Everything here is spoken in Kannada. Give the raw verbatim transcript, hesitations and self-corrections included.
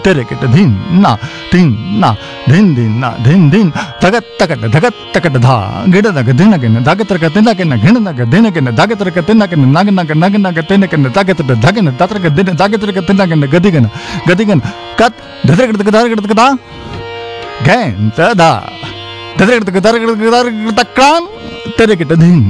ತೆರೆಕೆಟ ಧಿನ್ ನ ಧಿನ್ ನ ಧಿನ್ ಧಿನ್ ನ ಧಿನ್ ಧಿನ್ ತಗತ್ ತಕಟ ಧಗತ್ ತಕಟ ಧಾ ಗಿಡದಾಗ ದಿನಕೆನ ದಾಗತರಕ ತಿನ್ನಕೆನ ಗಿಣದಾಗ ದಿನಕೆನ ದಾಗತರಕ ತಿನ್ನಕೆನ ನಾಗನಾಗ ನಗನಾಗ ತಿನ್ನಕೆನ ದಾಗತಟ ಧಗನ ತತ್ರಕ ದಿನ ದಾಗತರಕ ತಿನ್ನಕೆನ ಗದಿಗನ ಗದಿಗನ ಕತ್ ಧದರಗಡಕ ದಾರಗಡಕ ದಾ ಘಂತ ದಾ ಧದರಗಡಕ ದಾರಗಡಕ ದಾರಗಡಕ ತಕ್ರಾನ್ ತೆರೆಕೆಟ ಧಿನ್